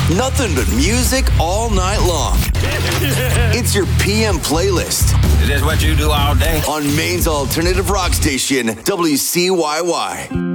Nothing but music all night long. It's your PM playlist. Is this what you do all day? On Maine's alternative rock station, WCYY.